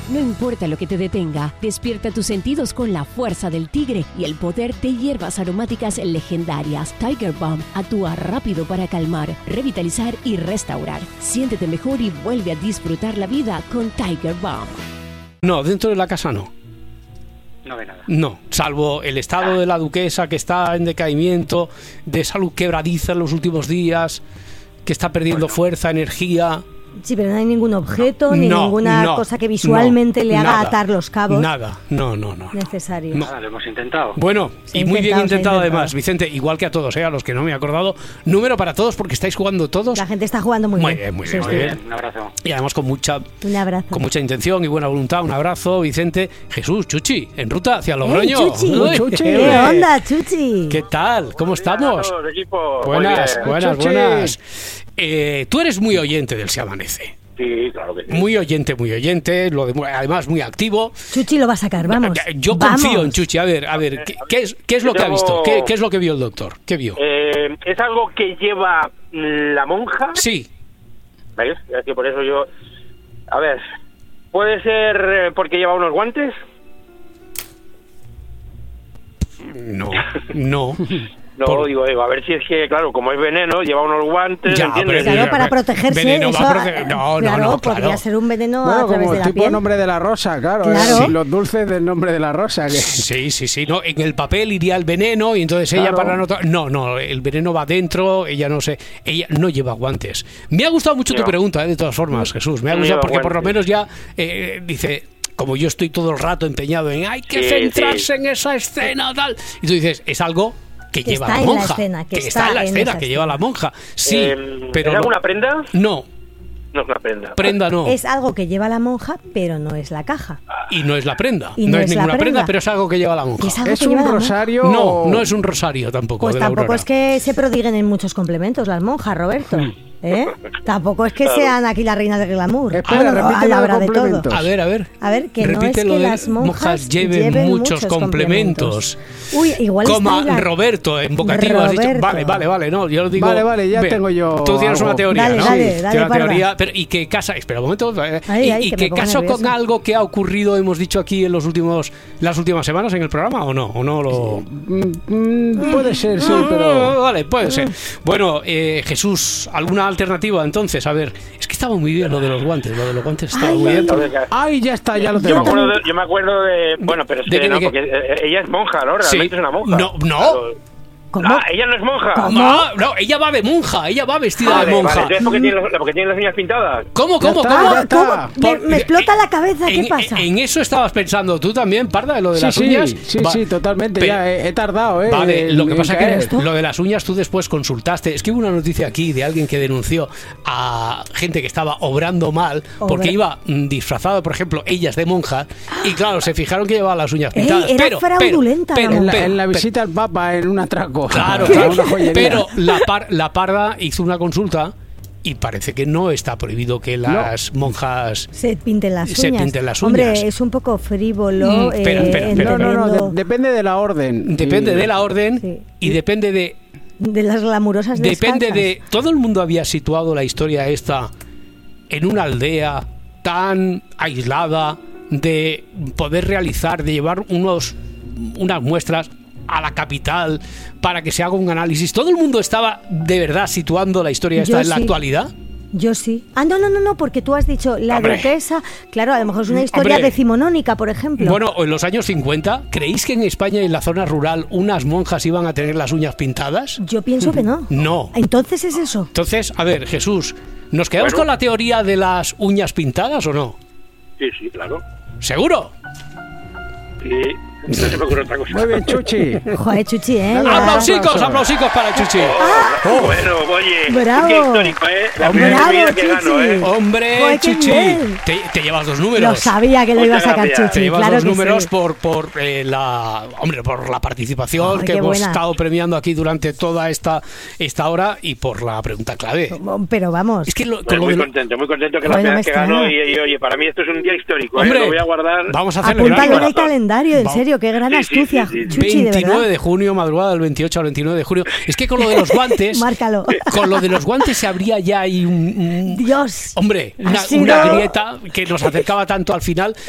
No importa lo que te detenga, despierta tus sentidos con la fuerza del tigre y el poder de hierbas aromáticas legendarias. Tiger Balm actúa rápido para calmar, revitalizar y restaurar. Siéntete mejor y vuelve a disfrutar la vida con Tiger Balm. No, dentro de la casa no. No ve nada. No, salvo el estado de la duquesa, que está en decaimiento, de salud quebradiza en los últimos días, que está perdiendo fuerza, energía. Sí, pero no hay ningún objeto ni ninguna cosa que visualmente le haga atar los cabos. Nada, no. Necesario. Nada, lo hemos intentado. Bueno, y muy bien intentado además, Vicente, igual que a todos, a los que no me he acordado. Número para todos porque estáis jugando todos. La gente está jugando muy bien. Muy bien. Un abrazo. Y además con mucha intención y buena voluntad. Un abrazo, Vicente. Jesús, Chuchi, en ruta hacia Logroño. Chuchi. ¿Qué onda, Chuchi? ¿Qué tal? ¿Cómo estamos? Todos, equipo. Buenas. Tú eres muy oyente del Se Amanece. Sí, claro que sí. Muy oyente, además muy activo. Chuchi lo va a sacar, vamos. Yo confío en Chuchi. A ver, ¿qué es lo que ha visto? ¿Qué es lo que vio el doctor? ¿Qué vio? ¿Es algo que lleva la monja? Sí. ¿Veis? Es que por eso yo... A ver, ¿puede ser porque lleva unos guantes? No. No, digo, a ver si es que, claro, como es veneno, lleva unos guantes, ¿entiendes? Claro, para protegerse. Veneno eso, no, podría ser un veneno bueno, a través como de la tipo piel. Nombre de la rosa, claro. Sí. Los dulces del Nombre de la rosa. Que... Sí. No, en el papel iría el veneno y entonces ella para anotar... No, el veneno va dentro, ella no lleva guantes. Me ha gustado mucho tu pregunta, de todas formas, Jesús. Me ha gustado porque por lo menos ya dice... Como yo estoy todo el rato empeñado en hay que centrarse en esa escena, tal. Y tú dices, es algo que lleva la monja. Que está en la escena, que lleva la monja. Sí, pero... ¿Es alguna prenda? No. No es una prenda. Prenda no. Es algo que lleva la monja, pero no es la caja. Y no es la prenda. Y no es la ninguna prenda, pero es algo que lleva la monja. ¿Es un rosario? No es un rosario tampoco. Pues tampoco es que se prodiguen en muchos complementos las monjas, Roberto. Tampoco es que sean aquí las reinas del glamour. Espera, repítelo de complementos. A ver, que no es que las monjas lleven muchos complementos. Uy, igual coma Roberto en vocativo has dicho. Vale, no, yo lo digo. Vale, ya tengo yo. Tú tienes una teoría, dale, ¿no? Dale, tienes una teoría, pero y que casa, espera un momento, y que caso con algo que ha ocurrido, hemos dicho aquí en las últimas semanas en el programa o no lo puede ser, sí, pero vale, puede ser. Bueno, Jesús, ¿alguna alternativa entonces? A ver, es que estaba muy bien lo de los guantes estaba muy bien. Ay, ya está, ya lo tengo. Yo me acuerdo de... Bueno, pero es que no, porque ella es monja, ¿no? Realmente es una monja. No. ¿Cómo? Ella no es monja. No, ella va de monja, ella va vestida de monja. Vale, porque tiene las uñas pintadas. ¿Cómo? Me explota la cabeza, ¿qué pasa? En eso estabas pensando tú también, Parda, de lo de las uñas. Sí, totalmente, ya he tardado, Vale, lo que pasa es que lo de las uñas tú después consultaste. Es que hubo una noticia aquí de alguien que denunció a gente que estaba obrando mal porque iba disfrazado, por ejemplo, ellas de monja, y claro, se fijaron que llevaba las uñas pintadas. Era fraudulenta. En la visita al Papa, en un atraco. Claro, pero la Parda hizo una consulta y parece que no está prohibido que las monjas se pinten las uñas. Hombre, es un poco frívolo. Espera. No, depende de la orden. Depende de la orden y depende de las glamurosas depende descalzas. de... Todo el mundo había situado la historia esta en una aldea tan aislada de poder realizar, de llevar unas muestras a la capital para que se haga un análisis. ¿Todo el mundo estaba de verdad situando la historia esta en la actualidad? Yo sí. No, porque tú has dicho la duquesa. Claro, a lo mejor es una historia decimonónica, por ejemplo. Bueno, en los años 50, ¿creéis que en España y en la zona rural unas monjas iban a tener las uñas pintadas? Yo pienso que no. No. Entonces es eso. Entonces, a ver, Jesús, ¿nos quedamos con la teoría de las uñas pintadas o no? Sí, claro. ¿Seguro? Sí. No se me ocurre otra cosa. Muy bien, Chuchi. Joder, Chuchi, Aplausicos para Chuchi. Bueno, oye, bravo. Qué histórico, La bravo, primera que Chuchi. gano, Hombre, Joder, Chuchi, te llevas 2 números. Lo sabía que lo iba a sacar Chuchi. Te llevas claro 2 números sí. por la participación que hemos estado premiando aquí durante toda esta hora y por la pregunta clave. Pero vamos. Es que muy contento que la primera que ganó y oye, para mí esto es un día histórico. Hombre, lo voy a guardar. Vamos a hacerlo. Apúntalo en el calendario, en serio, qué gran astucia, Chuchi, de verdad. 29 de junio, madrugada del 28 al 29 de junio. Es que con lo de los guantes... Márcalo. Con lo de los guantes se abría ya ahí Dios. Hombre, una grieta que nos acercaba tanto al final.